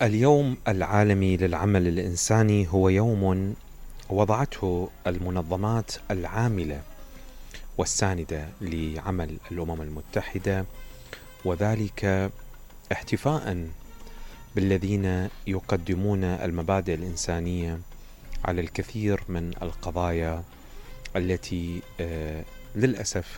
اليوم العالمي للعمل الإنساني هو يوم وضعته المنظمات العاملة والساندة لعمل الأمم المتحدة، وذلك احتفاء بالذين يقدمون المبادئ الإنسانية على الكثير من القضايا التي للأسف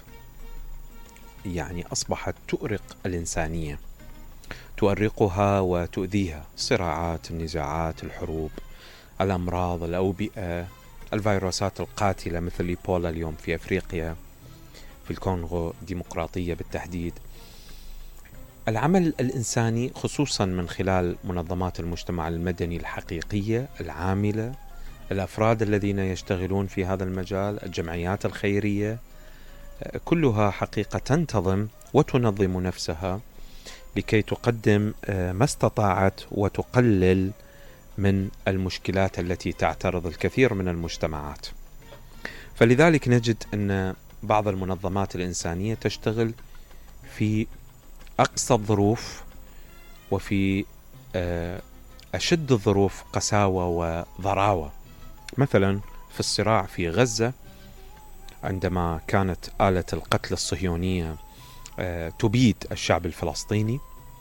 أصبحت تؤرق الإنسانية، تؤرقها وتؤذيها. الصراعات، النزاعات، الحروب، الأمراض، الأوبئة، الفيروسات القاتلة مثل إيبولا اليوم في أفريقيا، في الكونغو الديمقراطية بالتحديد. العمل الإنساني خصوصا من خلال منظمات المجتمع المدني الحقيقية العاملة، الأفراد الذين يشتغلون في هذا المجال، الجمعيات الخيرية، كلها حقيقة تنتظم وتنظم نفسها لكي تقدم ما استطاعت وتقلل من المشكلات التي تعترض الكثير من المجتمعات. فلذلك نجد أن بعض المنظمات الإنسانية تشتغل في أقصى الظروف وفي أشد الظروف قساوة وضراوة. مثلا في الصراع في غزة، عندما كانت آلة القتل الصهيونية تبيد الشعب الفلسطيني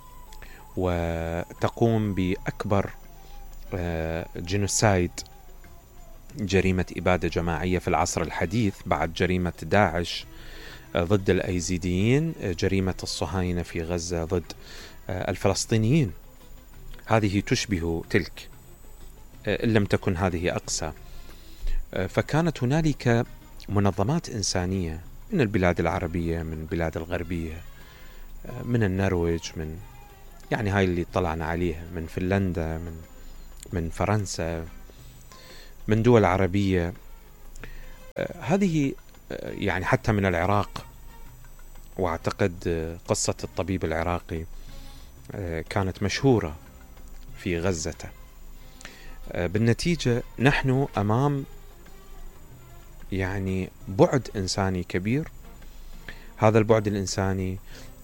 وتقوم بأكبر جينوسايد، جريمة إبادة جماعية في العصر الحديث بعد جريمة داعش ضد الأيزيديين، جريمة الصهاينة في غزة ضد الفلسطينيين، هذه تشبه تلك إن لم تكن هذه أقسى. فكانت هنالك منظمات إنسانية من البلاد العربية، من البلاد الغربية، من النرويج، من هاي اللي طلعنا عليها، من فنلندا، من فرنسا، من دول عربية، هذه حتى من العراق. واعتقد قصة الطبيب العراقي كانت مشهورة في غزة. بالنتيجة نحن أمام بعد إنساني كبير. هذا البعد الإنساني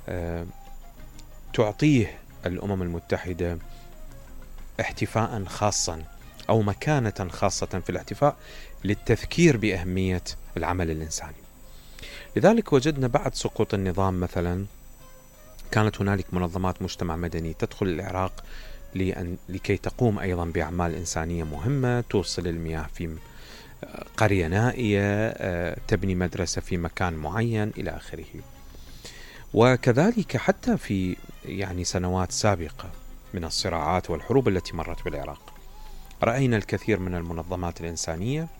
تعطيه الأمم المتحدة احتفاء خاصا أو مكانة خاصة في الاحتفاء للتذكير بأهمية العمل الإنساني. لذلك وجدنا بعد سقوط النظام مثلا كانت هنالك منظمات مجتمع مدني تدخل العراق لكي تقوم أيضا بأعمال إنسانية مهمة، توصل المياه في قرية نائية، تبني مدرسة في مكان معين إلى آخره. وكذلك حتى في سنوات سابقة من الصراعات والحروب التي مرت بالعراق، رأينا الكثير من المنظمات الإنسانية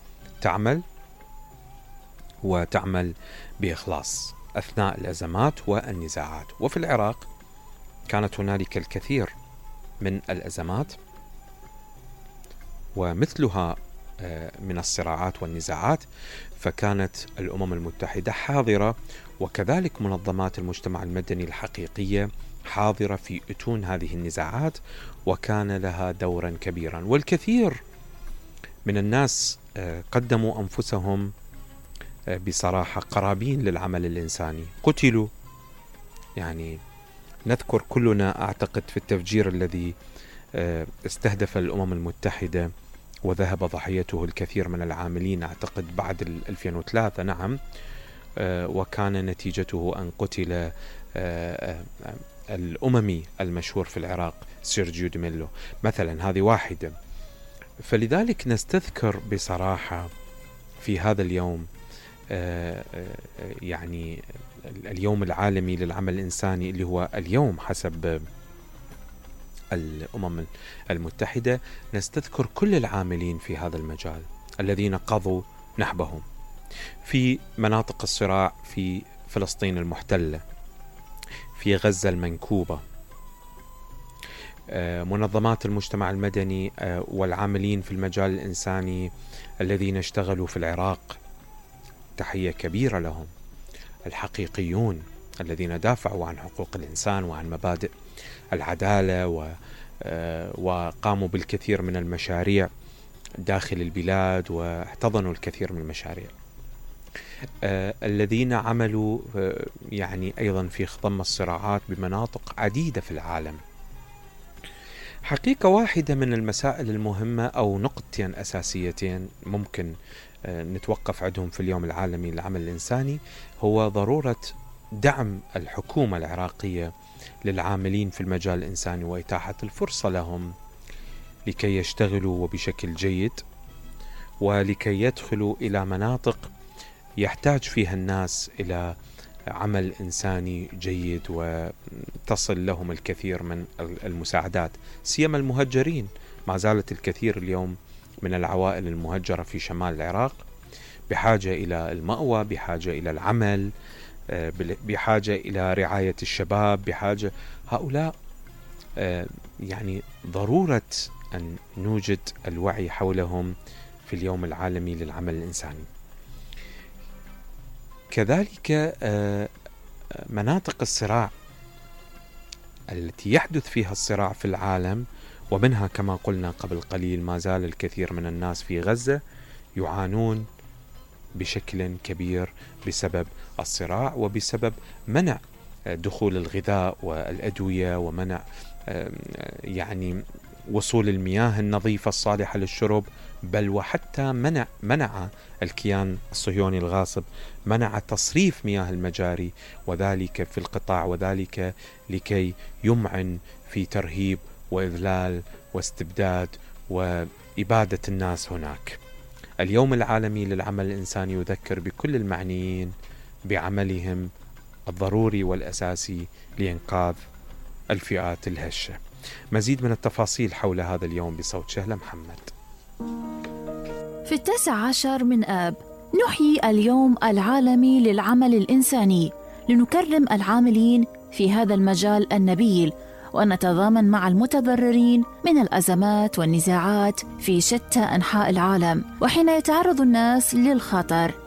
تعمل بإخلاص أثناء الأزمات والنزاعات. وفي العراق كانت هنالك الكثير من الأزمات ومثلها من الصراعات والنزاعات، فكانت الأمم المتحدة حاضرة، وكذلك منظمات المجتمع المدني الحقيقية حاضرة في أتون هذه النزاعات، وكان لها دورا كبيرا. والكثير من الناس قدموا أنفسهم بصراحة قرابين للعمل الإنساني، قتلوا. نذكر كلنا أعتقد في التفجير الذي استهدف الأمم المتحدة وذهب ضحيته الكثير من العاملين، أعتقد بعد 2003، نعم. وكان نتيجته أن قتل الأممي المشهور في العراق سيرجيو دي ميلو مثلا، هذه واحدة. فلذلك نستذكر بصراحة في هذا اليوم اليوم العالمي للعمل الإنساني، اللي هو اليوم حسب الأمم المتحدة، نستذكر كل العاملين في هذا المجال الذين قضوا نحبهم في مناطق الصراع، في فلسطين المحتلة، في غزة المنكوبة، منظمات المجتمع المدني والعاملين في المجال الإنساني الذين اشتغلوا في العراق، تحية كبيرة لهم. الحقيقيون الذين دافعوا عن حقوق الإنسان وعن مبادئ العدالة وقاموا بالكثير من المشاريع داخل البلاد واحتضنوا الكثير من المشاريع. الذين عملوا أيضا في خضم الصراعات بمناطق عديدة في العالم. حقيقة واحدة من المسائل المهمة أو نقطتين أساسيتين ممكن نتوقف عندهم في اليوم العالمي للعمل الإنساني هو ضرورة دعم الحكومة العراقية للعاملين في المجال الإنساني وإتاحة الفرصة لهم لكي يشتغلوا وبشكل جيد، ولكي يدخلوا إلى مناطق يحتاج فيها الناس إلى عمل إنساني جيد وتصل لهم الكثير من المساعدات، سيما المهجرين. ما زالت الكثير اليوم من العوائل المهجرة في شمال العراق بحاجة إلى المأوى، بحاجة إلى العمل، بحاجة إلى رعاية الشباب، بحاجة هؤلاء يعني ضرورة أن نوجد الوعي حولهم في اليوم العالمي للعمل الإنساني. كذلك مناطق الصراع التي يحدث فيها الصراع في العالم، ومنها كما قلنا قبل قليل ما زال الكثير من الناس في غزة يعانون بشكل كبير بسبب الصراع وبسبب منع دخول الغذاء والأدوية ومنع يعني وصول المياه النظيفة الصالحة للشرب، بل وحتى منع الكيان الصهيوني الغاصب منع تصريف مياه المجاري، وذلك في القطاع، وذلك لكي يمعن في ترهيب وإذلال واستبداد وإبادة الناس هناك. اليوم العالمي للعمل الإنساني يذكر بكل المعنيين بعملهم الضروري والأساسي لإنقاذ الفئات الهشة. مزيد من التفاصيل حول هذا اليوم بصوت شهلة محمد. في 19 من آب نحيي اليوم العالمي للعمل الإنساني لنكرم العاملين في هذا المجال النبيل، ونتضامن مع المتضررين من الأزمات والنزاعات في شتى أنحاء العالم. وحين يتعرض الناس للخطر